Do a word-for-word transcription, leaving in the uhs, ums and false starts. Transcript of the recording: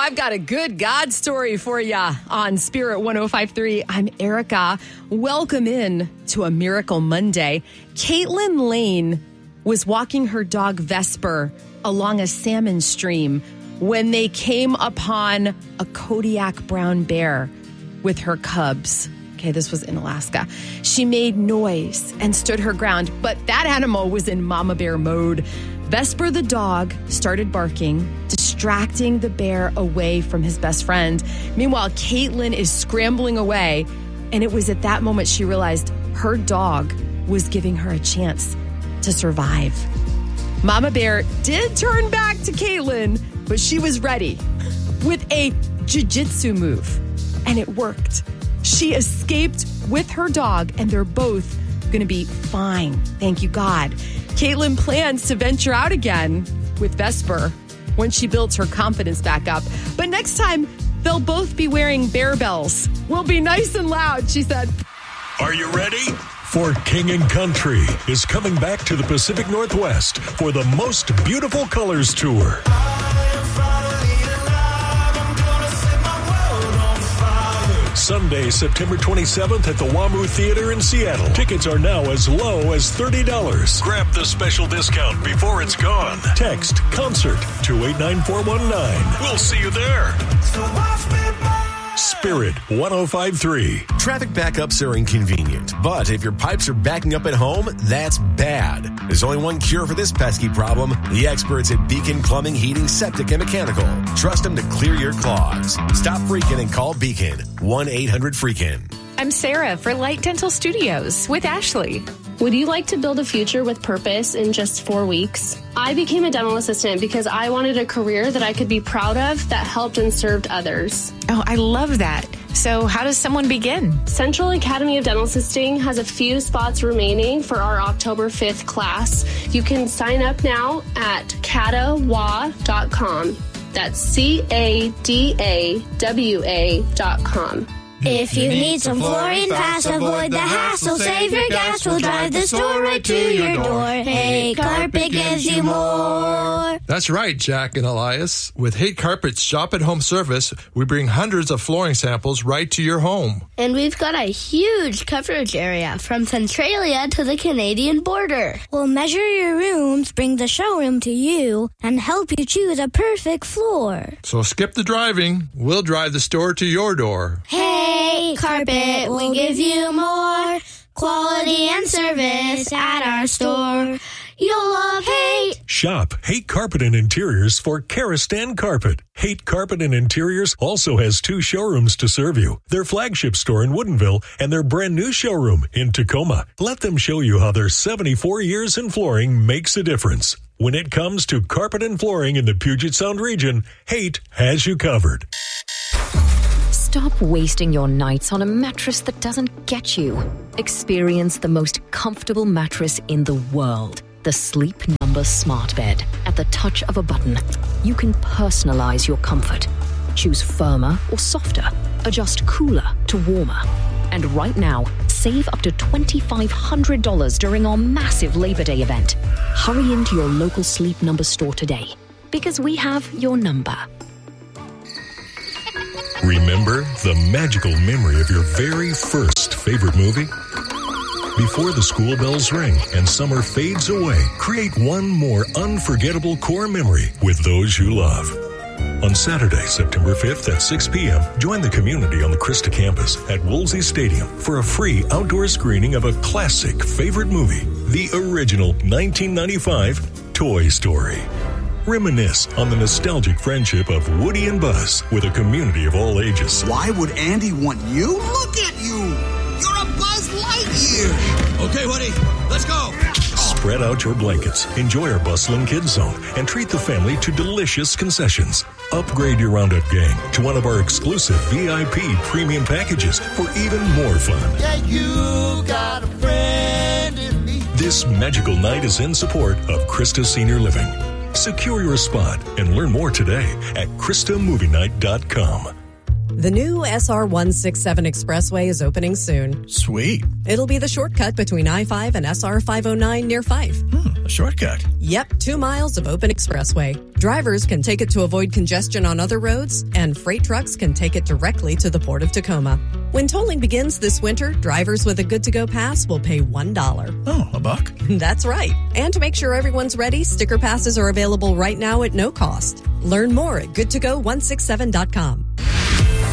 I've got a good God story for you on Spirit one oh five point three. I'm Erica. Welcome in to a Miracle Monday. Caitlin Lane was walking her dog Vesper along a salmon stream when they came upon a Kodiak brown bear with her cubs. Okay, this was in Alaska. She made noise and stood her ground, but that animal was in mama bear mode. Vesper the dog started barking, distracting the bear away from his best friend. Meanwhile, Caitlin is scrambling away, and it was at that moment she realized her dog was giving her a chance to survive. Mama Bear did turn back to Caitlin, but she was ready with a jiu-jitsu move, and it worked. She escaped with her dog, and they're both going to be fine. Thank you, God. Caitlin plans to venture out again with Vesper once she builds her confidence back up. But next time, they'll both be wearing bear bells. We'll be nice and loud, she said. Are you ready? For King and Country is coming back to the Pacific Northwest for the Most Beautiful Colors Tour. Sunday, September twenty-seventh at the WAMU Theater in Seattle. Tickets are now as low as thirty dollars. Grab the special discount before it's gone. Text CONCERT to eight nine four one nine. We'll see you there. Spirit one oh five point three. Traffic backups are inconvenient, but if your pipes are backing up at home, that's bad. There's only one cure for this pesky problem. The experts at Beacon Plumbing, Heating, Septic, and Mechanical. Trust them to clear your clogs. Stop freaking and call Beacon. one eight hundred freakin. I'm Sarah for Light Dental Studios with Ashley. Would you like to build a future with purpose in just four weeks? I became a dental assistant because I wanted a career that I could be proud of that helped and served others. Oh, I love that. So how does someone begin? Central Academy of Dental Assisting has a few spots remaining for our October fifth class. You can sign up now at cadawa dot com. That's C A D A W A dot com. If you need some flooring fast, avoid the hassle, save your gas, we'll drive the store right to your door. Hey, Carpet gives you more. That's right, Jack and Elias. With Hate Carpet's shop-at-home service, we bring hundreds of flooring samples right to your home. And we've got a huge coverage area from Centralia to the Canadian border. We'll measure your rooms, bring the showroom to you, and help you choose a perfect floor. So skip the driving. We'll drive the store to your door. Hey, Carpet will give you more quality and service at our store. You'll love Hate. Shop Hate Carpet and Interiors for Karastan Carpet. Hate Carpet and Interiors also has two showrooms to serve you. Their flagship store in Woodinville and their brand new showroom in Tacoma. Let them show you how their seventy-four years in flooring makes a difference. When it comes to carpet and flooring in the Puget Sound region, Hate has you covered. Stop wasting your nights on a mattress that doesn't get you. Experience the most comfortable mattress in the world. The Sleep Number Smart Bed. At the touch of a button, you can personalize your comfort. Choose firmer or softer. Adjust cooler to warmer. And right now, save up to two thousand five hundred dollars during our massive Labor Day event. Hurry into your local Sleep Number store today, because we have your number. Remember the magical memory of your very first favorite movie? Before the school bells ring and summer fades away, create one more unforgettable core memory with those you love. On Saturday, September fifth at six p.m., join the community on the Krista campus at Woolsey Stadium for a free outdoor screening of a classic favorite movie, the original nineteen ninety-five Toy Story. Reminisce on the nostalgic friendship of Woody and Buzz with a community of all ages. Why would Andy want you? Look at you! You're a Buzz Lightyear! Okay, Woody, let's go! Spread out your blankets, enjoy our bustling kids zone, and treat the family to delicious concessions. Upgrade your Roundup gang to one of our exclusive V I P premium packages for even more fun. Yeah, you got a friend in me. This magical night is in support of Krista Senior Living. Secure your spot and learn more today at Krista Movie Night dot com. The new S R one sixty-seven Expressway is opening soon. Sweet. It'll be the shortcut between I five and S R five oh nine near Fife. Hmm, a shortcut? Yep, two miles of open expressway. Drivers can take it to avoid congestion on other roads, and freight trucks can take it directly to the Port of Tacoma. When tolling begins this winter, drivers with a good-to-go pass will pay one dollar. Oh, a buck? That's right. And to make sure everyone's ready, sticker passes are available right now at no cost. Learn more at good to go one sixty-seven dot com.